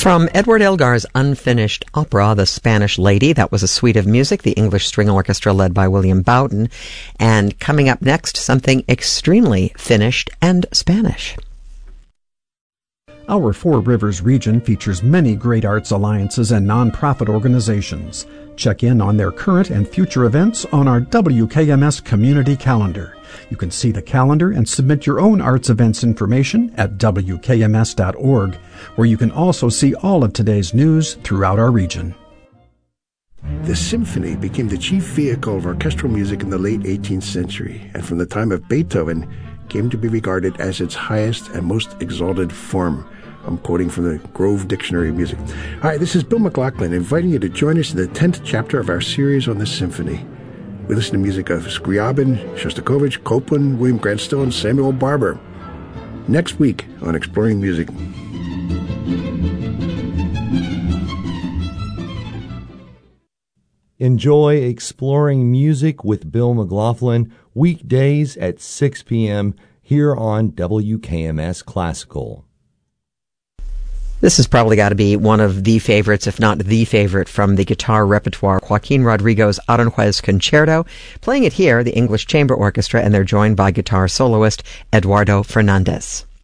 From Edward Elgar's unfinished opera, The Spanish Lady, that was a suite of music, the English String Orchestra led by William Bowden. And coming up next, something extremely finished and Spanish. Our Four Rivers region features many great arts alliances and nonprofit organizations. Check in on their current and future events on our WKMS community calendar. You can see the calendar and submit your own arts events information at WKMS.org, where you can also see all of today's news throughout our region. The symphony became the chief vehicle of orchestral music in the late 18th century, and from the time of Beethoven came to be regarded as its highest and most exalted form. I'm quoting from the Grove Dictionary of Music. Hi, this is Bill McLaughlin, inviting you to join us in the 10th chapter of our series on the symphony. We listen to music of Scriabin, Shostakovich, Copland, William Grant Still, and Samuel Barber. Next week on Exploring Music. Enjoy Exploring Music with Bill McLaughlin weekdays at 6 p.m. here on WKMS Classical. This has probably got to be one of the favorites, if not the favorite, from the guitar repertoire, Joaquin Rodrigo's Aranjuez Concerto. Playing it here, the English Chamber Orchestra, and they're joined by guitar soloist Eduardo Fernandez.